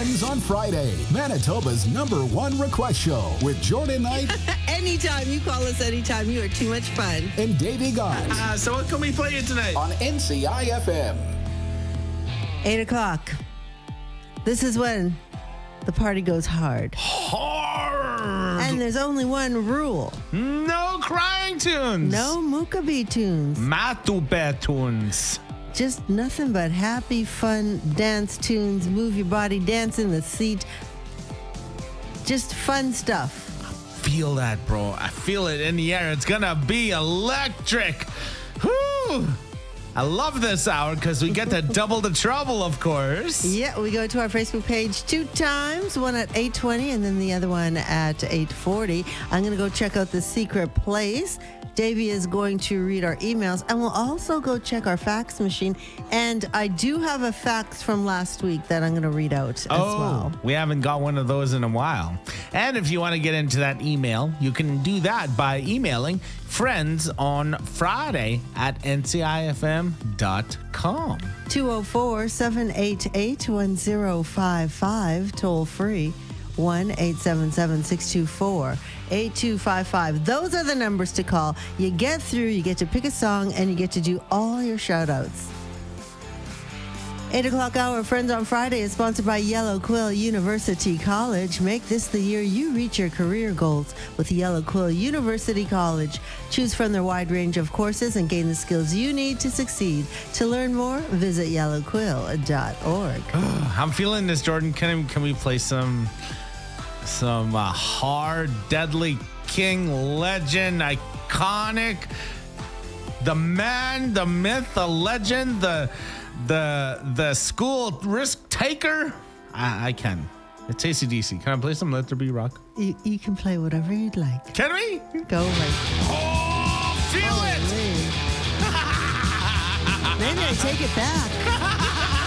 Friends on Friday, Manitoba's #1 request show with Jordan Knight Anytime. You call us anytime. You are too much fun. and Davey Gons So what can we play tonight? on NCIFM. 8 o'clock. This is when the party goes hard. Hard. And there's only one rule. No crying tunes. No Mukabi tunes. Matube tunes. Just nothing but happy, fun dance tunes. Move your body, dance in the seat. Just fun stuff. Feel that, bro. I feel it in the air. It's gonna be electric. Whew. I love this hour because we get to double the trouble, of course. Yeah, we go to our Facebook page 2 times, one at 8:20 and then the other one at 8:40. I'm going to go check out the secret place. Davey is going to read our emails, and we'll also go check our fax machine. And I do have a fax from last week that I'm going to read out as well. We haven't got one of those in a while. And if you want to get into that email, you can do that by emailing friends on Friday at ncifm.com. 204-788-1055, toll free. 1-877-624-8255. Those are the numbers to call. You get through, you get to pick a song, and you get to do all your shout outs. 8 o'clock hour, Friends on Friday is sponsored by Yellow Quill University College. Make this the year you reach your career goals with Yellow Quill University College. Choose from their wide range of courses and gain the skills you need to succeed. To learn more, visit yellowquill.org. I'm feeling this, Jordan. Can we play some hard, deadly king, legend, iconic, the man, the myth, the legend, the school risk taker? I can. It's AC/DC. Can I play some Let There Be Rock? You can play whatever you'd like. Can we? Go right. Oh, feel it! Maybe I take it back.